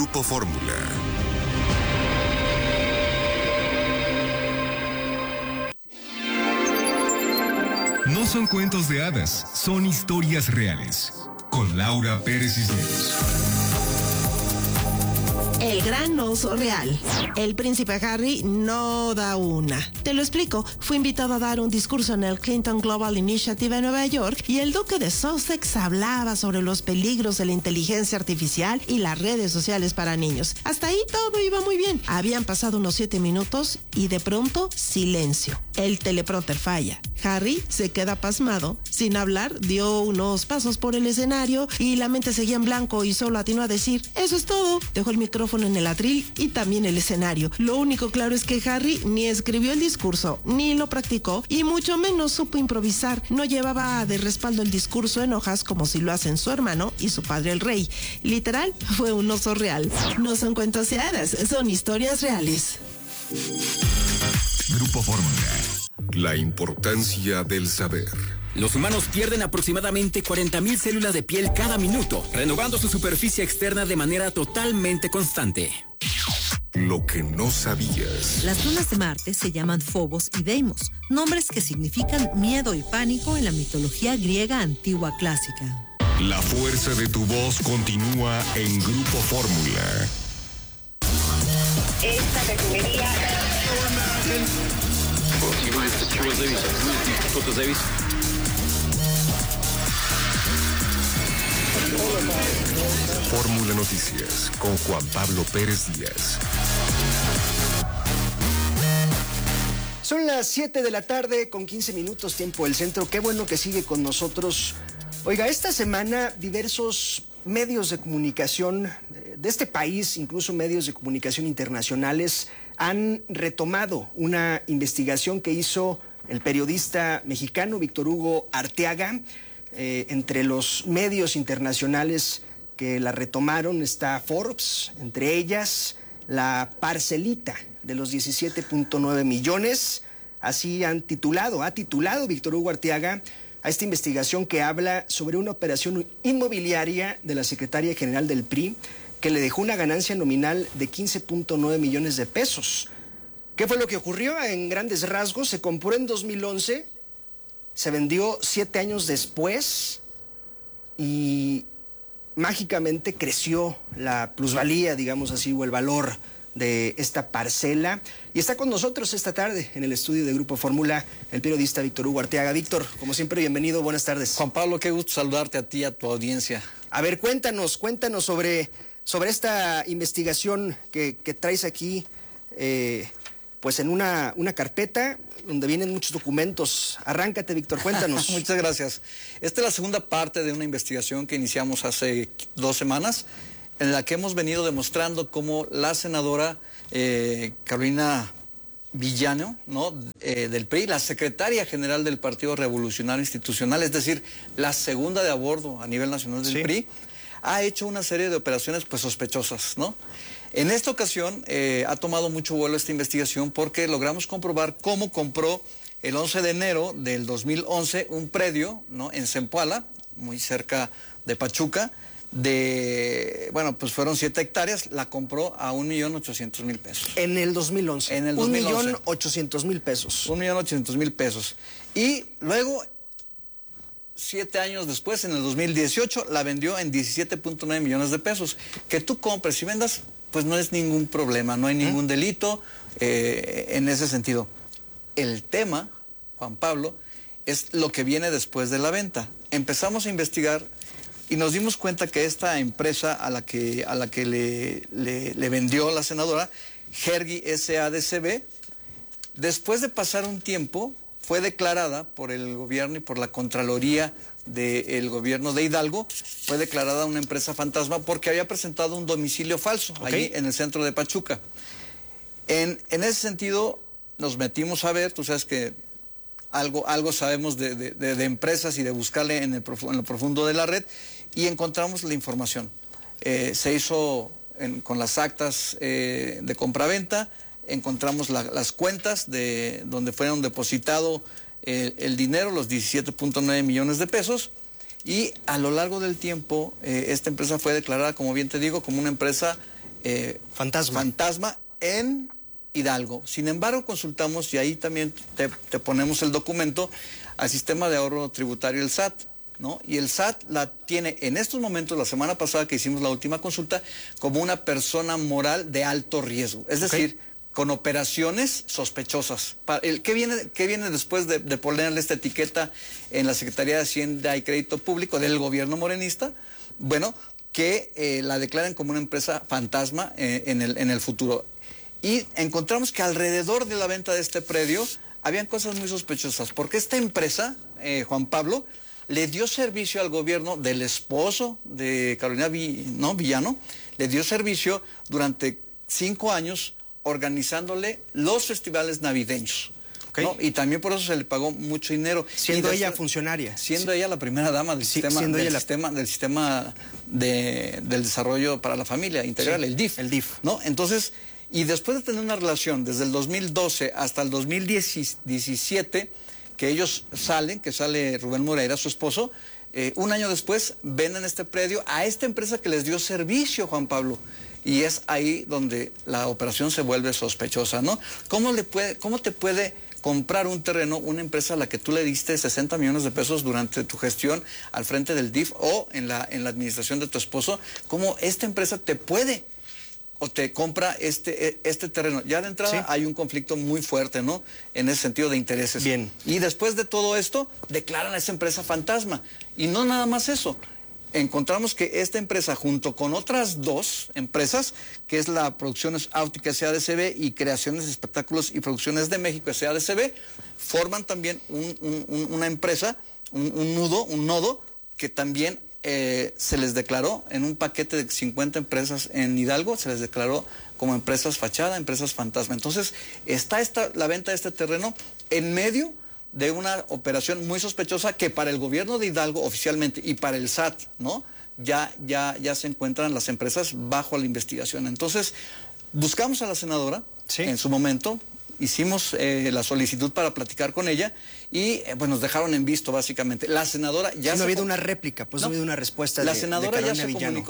Grupo Fórmula. No son cuentos de hadas, son historias reales. Con Laura Pérez Cisneros. El gran oso real. El príncipe Harry no da una. Te lo explico. Fue invitado a dar un discurso en el Clinton Global Initiative en Nueva York y el duque de Sussex hablaba sobre los peligros de la inteligencia artificial y las redes sociales para niños. Hasta ahí todo iba muy bien. Habían pasado unos 7 minutos y de pronto silencio. El teleprompter falla. Harry se queda pasmado. Sin hablar, dio unos pasos por el escenario y la mente seguía en blanco y solo atinó a decir: eso es todo. Dejó el micrófono en el atril y también el escenario. Lo único claro es que Harry ni escribió el discurso, ni lo practicó y mucho menos supo improvisar. No llevaba de respaldo el discurso en hojas como si lo hacen su hermano y su padre el rey. Literal, fue un oso real. No son cuentos de hadas, son historias reales. Grupo Fórmula. La importancia del saber. Los humanos pierden aproximadamente 40,000 células de piel cada minuto, renovando su superficie externa de manera totalmente constante. Lo que no sabías. Las lunas de Marte se llaman Phobos y Deimos, nombres que significan miedo y pánico en la mitología griega antigua clásica. La fuerza de tu voz continúa en Grupo Fórmula. Esta refinería... Fórmula Noticias con Juan Pablo Pérez Díaz. Son las 7 de la tarde con 15 minutos tiempo del centro. Qué bueno que sigue con nosotros. Oiga, esta semana diversos medios de comunicación de este país, incluso medios de comunicación internacionales, han retomado una investigación que hizo el periodista mexicano Víctor Hugo Arteaga. Entre los medios internacionales que la retomaron está Forbes, entre ellas la parcelita de los 17.9 millones. Así ha titulado Víctor Hugo Arteaga a esta investigación que habla sobre una operación inmobiliaria de la secretaria general del PRI que le dejó una ganancia nominal de 15.9 millones de pesos. ¿Qué fue lo que ocurrió? En grandes rasgos, se compró en 2011, se vendió 7 años después y mágicamente creció la plusvalía, digamos así, o el valor de esta parcela. Y está con nosotros esta tarde en el estudio de Grupo Fórmula el periodista Víctor Hugo Arteaga. Víctor, como siempre, bienvenido, buenas tardes. Juan Pablo, qué gusto saludarte a ti y a tu audiencia. A ver, cuéntanos sobre esta investigación que traes aquí, pues en una carpeta donde vienen muchos documentos. Arráncate, Víctor, cuéntanos. Muchas gracias. Esta es la segunda parte de una investigación que iniciamos hace 2 semanas, en la que hemos venido demostrando cómo la senadora Carolina Villano, ¿no? Del PRI, la secretaria general del Partido Revolucionario Institucional, es decir, la segunda de a bordo a nivel nacional del PRI, ha hecho una serie de operaciones pues sospechosas, ¿no? En esta ocasión ha tomado mucho vuelo esta investigación porque logramos comprobar cómo compró el 11 de enero del 2011 un predio, ¿no? En Zempoala, muy cerca de Pachuca, pues fueron 7 hectáreas, la compró a 1,800,000 pesos. En el 2011. En el 2011. 1,800,000 pesos. 1,800,000 pesos. Y luego, 7 años después, en el 2018, la vendió en 17.9 millones de pesos. Que tú compres y vendas, pues no es ningún problema, no hay ningún delito en ese sentido. El tema, Juan Pablo, es lo que viene después de la venta. Empezamos a investigar y nos dimos cuenta que esta empresa a la que le vendió la senadora, Hergy SADCB, después de pasar un tiempo, fue declarada por el gobierno y por la Contraloría del gobierno de Hidalgo, fue declarada una empresa fantasma porque había presentado un domicilio falso allí en el centro de Pachuca. En ese sentido, nos metimos a ver, tú sabes que algo sabemos de empresas y de buscarle en lo profundo de la red, y encontramos la información. Se hizo con las actas de compraventa, encontramos las cuentas de donde fueron depositado el dinero, los 17.9 millones de pesos, y a lo largo del tiempo esta empresa fue declarada, como bien te digo, como una empresa fantasma en Hidalgo. Sin embargo, consultamos, y ahí también te ponemos el documento, al sistema de ahorro tributario, el SAT, ¿no? Y el SAT la tiene en estos momentos, la semana pasada que hicimos la última consulta, como una persona moral de alto riesgo. Es decir, con operaciones sospechosas. ¿Qué viene después de ponerle esta etiqueta en la Secretaría de Hacienda y Crédito Público del gobierno morenista? Bueno, que la declaren como una empresa fantasma en el futuro. Y encontramos que alrededor de la venta de este predio habían cosas muy sospechosas, porque esta empresa, Juan Pablo, le dio servicio al gobierno del esposo de Carolina Villano, le dio servicio durante 5 años organizándole los festivales navideños. ¿No? Y también por eso se le pagó mucho dinero. Siendo ella funcionaria. Siendo ella la primera dama del sistema del desarrollo para la familia integral, el DIF. El DIF. ¿No? Entonces, y después de tener una relación desde el 2012 hasta el 2017, que ellos que sale Rubén Moreira, su esposo, un año después venden este predio a esta empresa que les dio servicio, Juan Pablo. Y es ahí donde la operación se vuelve sospechosa, ¿no? ¿Cómo te puede comprar un terreno una empresa a la que tú le diste 60 millones de pesos durante tu gestión al frente del DIF o en la administración de tu esposo? ¿Cómo esta empresa te puede o te compra este terreno? Ya de entrada hay un conflicto muy fuerte, ¿no? En ese sentido de intereses. Bien. Y después de todo esto, declaran a esa empresa fantasma. Y no nada más eso. Encontramos que esta empresa, junto con otras 2 empresas, que es la Producciones Áuticas SADCB y Creaciones de Espectáculos y Producciones de México SADCB, forman también una empresa, un nodo, que también se les declaró en un paquete de 50 empresas en Hidalgo, se les declaró como empresas fachada, empresas fantasma. Entonces, está la venta de este terreno en medio de una operación muy sospechosa que para el gobierno de Hidalgo oficialmente y para el SAT, ¿no? Ya se encuentran las empresas bajo la investigación. Entonces, buscamos a la senadora en su momento, hicimos la solicitud para platicar con ella y pues nos dejaron en visto básicamente. La senadora ya no ha habido una réplica, pues no ha habido una respuesta la senadora ya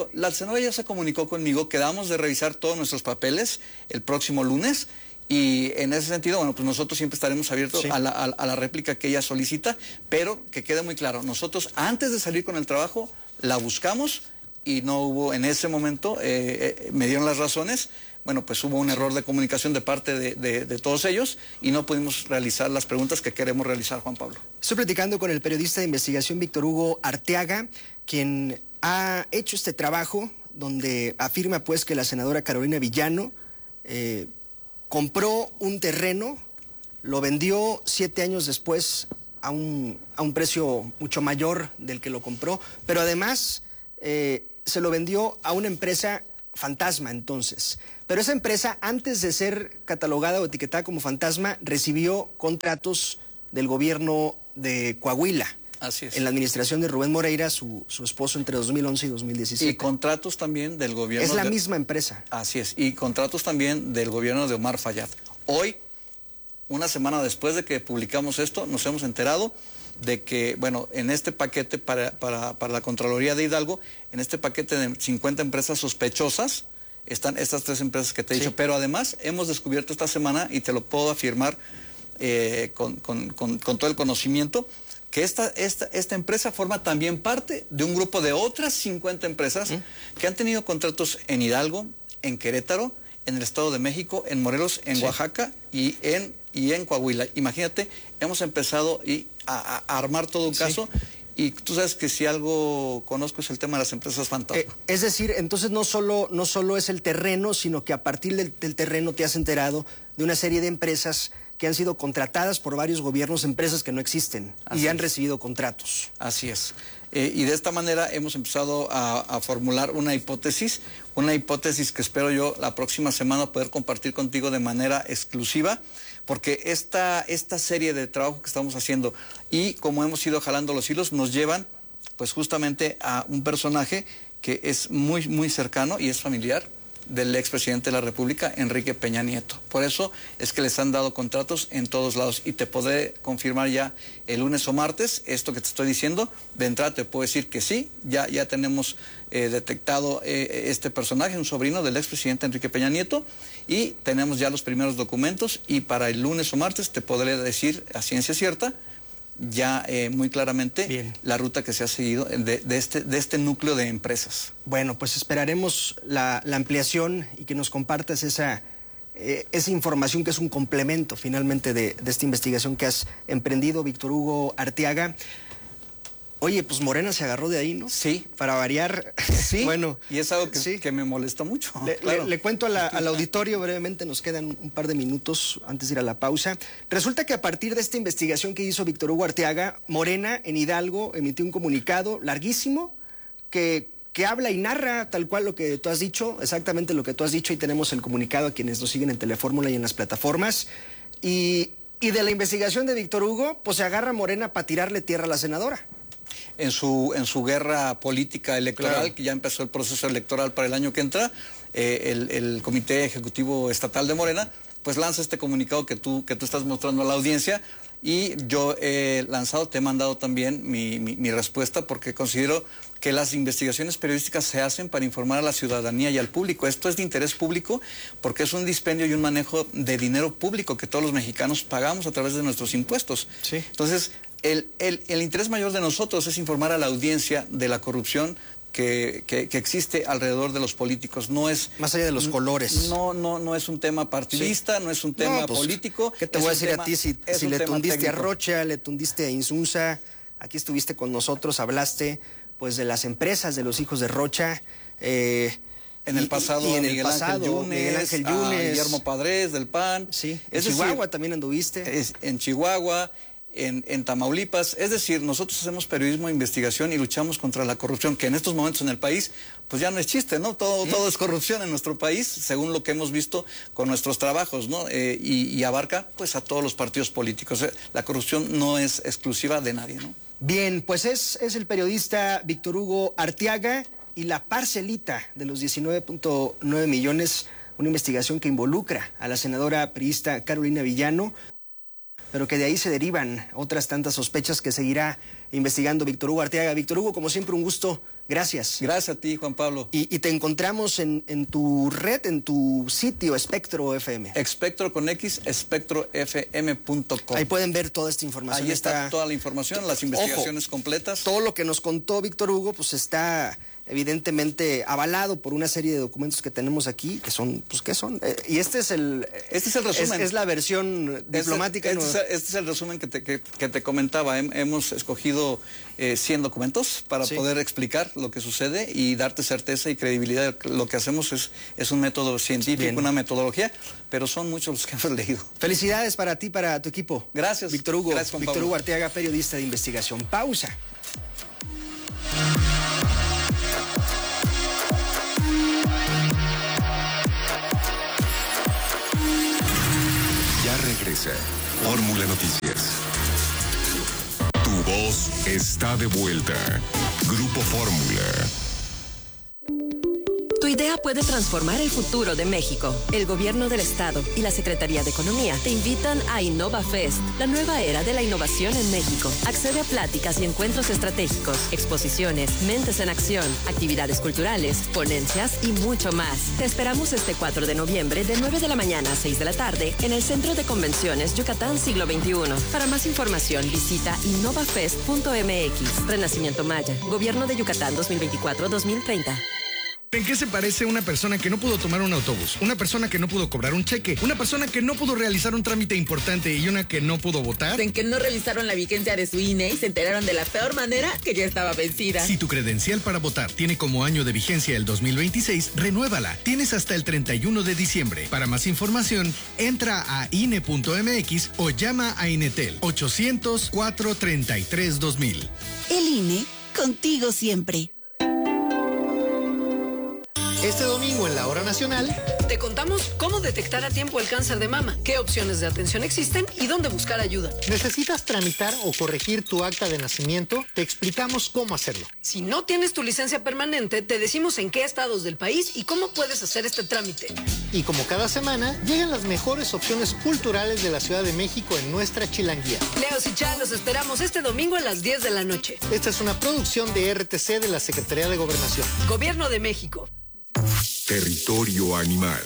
se comunicó conmigo, quedamos de revisar todos nuestros papeles el próximo lunes. Y en ese sentido, bueno, pues nosotros siempre estaremos abiertos a la réplica que ella solicita, pero que quede muy claro, nosotros antes de salir con el trabajo la buscamos y no hubo en ese momento, me dieron las razones, bueno, pues hubo un error de comunicación de parte de todos ellos y no pudimos realizar las preguntas que queremos realizar, Juan Pablo. Estoy platicando con el periodista de investigación Víctor Hugo Arteaga, quien ha hecho este trabajo donde afirma pues que la senadora Carolina Villano compró un terreno, lo vendió 7 años después a un precio mucho mayor del que lo compró, pero además se lo vendió a una empresa fantasma entonces. Pero esa empresa, antes de ser catalogada o etiquetada como fantasma, recibió contratos del gobierno de Coahuila. Así es. En la administración de Rubén Moreira, su esposo, entre 2011 y 2017. Y contratos también del gobierno... Es la misma empresa. Así es. Y contratos también del gobierno de Omar Fayad. Hoy, una semana después de que publicamos esto, nos hemos enterado de que, bueno, en este paquete para la Contraloría de Hidalgo, en este paquete de 50 empresas sospechosas, están estas 3 empresas que te he dicho. Pero además, hemos descubierto esta semana, y te lo puedo afirmar con todo el conocimiento, que esta empresa forma también parte de un grupo de otras 50 empresas que han tenido contratos en Hidalgo, en Querétaro, en el Estado de México, en Morelos, en Oaxaca y en Coahuila. Imagínate, hemos empezado a armar todo un caso y tú sabes que si algo conozco es el tema de las empresas fantasma. Es decir, entonces no solo es el terreno, sino que a partir del terreno te has enterado de una serie de empresas que han sido contratadas por varios gobiernos, empresas que no existen y han recibido contratos. Así es. Y de esta manera hemos empezado a formular una hipótesis que espero yo la próxima semana poder compartir contigo de manera exclusiva, porque esta serie de trabajo que estamos haciendo y como hemos ido jalando los hilos nos llevan pues justamente a un personaje que es muy, muy cercano y es familiar del expresidente de la República, Enrique Peña Nieto. Por eso es que les han dado contratos en todos lados y te podré confirmar ya el lunes o martes esto que te estoy diciendo. De entrada te puedo decir que sí, ya tenemos detectado este personaje, un sobrino del expresidente Enrique Peña Nieto, y tenemos ya los primeros documentos, y para el lunes o martes te podré decir a ciencia cierta ya muy claramente la ruta que se ha seguido de este núcleo de empresas. Bueno, pues esperaremos la ampliación y que nos compartas esa información que es un complemento finalmente de esta investigación que has emprendido, Víctor Hugo Arteaga. Oye, pues Morena se agarró de ahí, ¿no? Sí. Para variar. Sí, bueno, y es algo que, sí, que me molesta mucho. Le cuento al auditorio brevemente, nos quedan un par de minutos antes de ir a la pausa. Resulta que a partir de esta investigación que hizo Víctor Hugo Arteaga, Morena en Hidalgo emitió un comunicado larguísimo que habla y narra tal cual lo que tú has dicho, exactamente lo que tú has dicho, y tenemos el comunicado a quienes nos siguen en Telefórmula y en las plataformas. Y de la investigación de Víctor Hugo, pues se agarra Morena para tirarle tierra a la senadora. En su guerra política electoral, claro, que ya empezó el proceso electoral para el año que entra, el Comité Ejecutivo Estatal de Morena, pues lanza este comunicado que tú estás mostrando a la audiencia, y yo he lanzado, te he mandado también mi respuesta, porque considero que las investigaciones periodísticas se hacen para informar a la ciudadanía y al público. Esto es de interés público porque es un dispendio y un manejo de dinero público que todos los mexicanos pagamos a través de nuestros impuestos. Sí. Entonces, el interés mayor de nosotros es informar a la audiencia de la corrupción que existe alrededor de los políticos. No es más allá de los colores. No es un tema partidista, sí, no es un tema político. ¿Qué te voy a decir a ti si le tundiste técnico a Rocha, le tundiste a Insunza? Aquí estuviste con nosotros, hablaste pues de las empresas de los hijos de Rocha. En el pasado, Miguel Ángel Yunes, Guillermo Padres del PAN. Sí, en Chihuahua también anduviste. En Chihuahua, en Tamaulipas. Es decir, nosotros hacemos periodismo de investigación y luchamos contra la corrupción, que en estos momentos en el país, pues ya no es chiste, ¿no? Todo es corrupción en nuestro país, según lo que hemos visto con nuestros trabajos, ¿no? Y abarca, pues, a todos los partidos políticos. La corrupción no es exclusiva de nadie, ¿no? Bien, pues es el periodista Víctor Hugo Arteaga y la parcelita de los 19.9 millones, una investigación que involucra a la senadora priista Carolina Villano, pero que de ahí se derivan otras tantas sospechas que seguirá investigando Víctor Hugo Arteaga. Víctor Hugo, como siempre, un gusto. Gracias. Gracias a ti, Juan Pablo. Y te encontramos en tu red, en tu sitio, Espectro FM. Espectro con X, espectrofm.com. Ahí pueden ver toda esta información. Ahí está toda la información, las investigaciones completas. Todo lo que nos contó Víctor Hugo, pues está evidentemente avalado por una serie de documentos que tenemos aquí, que son, pues, ¿qué son? Y este es el resumen. Es la versión diplomática. Este es el resumen que te comentaba. Hemos escogido 100 documentos para poder explicar lo que sucede y darte certeza y credibilidad. Lo que hacemos es un método científico, una metodología, pero son muchos los que hemos leído. Felicidades para ti, para tu equipo. Gracias. Víctor Hugo. Gracias, Juan Pablo. Víctor Hugo Arteaga, periodista de investigación. Pausa. Ya regresa Fórmula Noticias. Tu voz está de vuelta. Grupo Fórmula. Tu idea puede transformar el futuro de México. El Gobierno del Estado y la Secretaría de Economía te invitan a InnovaFest, la nueva era de la innovación en México. Accede a pláticas y encuentros estratégicos, exposiciones, mentes en acción, actividades culturales, ponencias y mucho más. Te esperamos este 4 de noviembre de 9 de la mañana a 6 de la tarde en el Centro de Convenciones Yucatán Siglo XXI. Para más información visita innovafest.mx. Renacimiento Maya, Gobierno de Yucatán 2024-2030. ¿En qué se parece una persona que no pudo tomar un autobús? Una persona que no pudo cobrar un cheque, una persona que no pudo realizar un trámite importante y una que no pudo votar. En que no revisaron la vigencia de su INE y se enteraron de la peor manera que ya estaba vencida. Si tu credencial para votar tiene como año de vigencia el 2026, renuévala. Tienes hasta el 31 de diciembre. Para más información, entra a INE.mx o llama a Inetel 800-433-2000. El INE, contigo siempre. Este domingo en la Hora Nacional te contamos cómo detectar a tiempo el cáncer de mama, qué opciones de atención existen y dónde buscar ayuda. ¿Necesitas tramitar o corregir tu acta de nacimiento? Te explicamos cómo hacerlo. Si no tienes tu licencia permanente, te decimos en qué estados del país y cómo puedes hacer este trámite. Y como cada semana, llegan las mejores opciones culturales de la Ciudad de México en nuestra Chilanguía. Leos y Chá, los esperamos este domingo a las 10 de la noche. Esta es una producción de RTC de la Secretaría de Gobernación. Gobierno de México. Territorio animal.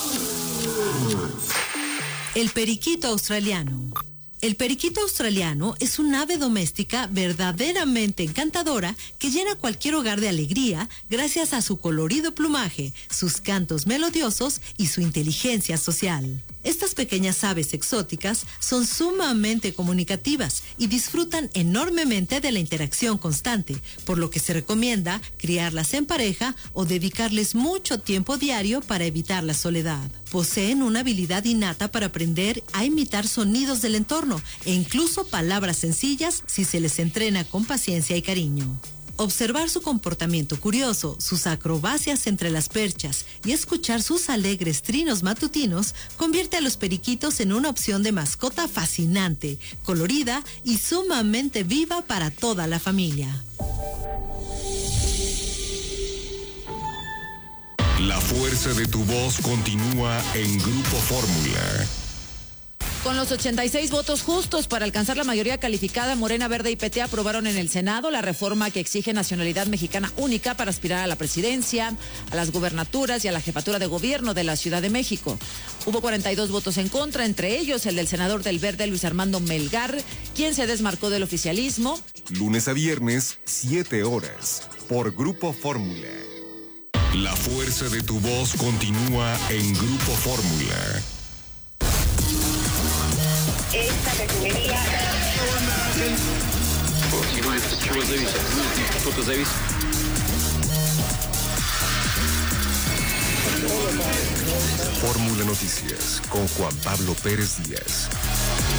El periquito australiano. El periquito australiano es un ave doméstica verdaderamente encantadora que llena cualquier hogar de alegría gracias a su colorido plumaje, sus cantos melodiosos y su inteligencia social. Estas pequeñas aves exóticas son sumamente comunicativas y disfrutan enormemente de la interacción constante, por lo que se recomienda criarlas en pareja o dedicarles mucho tiempo diario para evitar la soledad. Poseen una habilidad innata para aprender a imitar sonidos del entorno e incluso palabras sencillas si se les entrena con paciencia y cariño. Observar su comportamiento curioso, sus acrobacias entre las perchas y escuchar sus alegres trinos matutinos convierte a los periquitos en una opción de mascota fascinante, colorida y sumamente viva para toda la familia. La fuerza de tu voz continúa en Grupo Fórmula. Con los 86 votos justos para alcanzar la mayoría calificada, Morena, Verde y PT aprobaron en el Senado la reforma que exige nacionalidad mexicana única para aspirar a la presidencia, a las gubernaturas y a la jefatura de gobierno de la Ciudad de México. Hubo 42 votos en contra, entre ellos el del senador del Verde, Luis Armando Melgar, quien se desmarcó del oficialismo. Lunes a viernes, 7 horas, por Grupo Fórmula. La fuerza de tu voz continúa en Grupo Fórmula. Esta refinería. Fórmula Noticias con Juan Pablo Pérez Díaz.